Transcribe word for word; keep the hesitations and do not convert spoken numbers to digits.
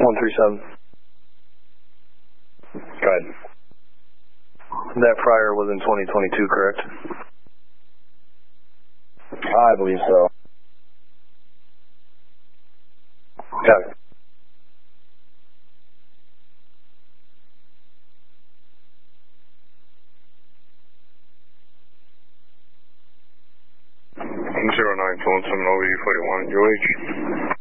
one three seven. Go ahead. That fryer was in twenty twenty-two, correct? I believe so. Got it. zero nine two one seven O E forty-one, U H.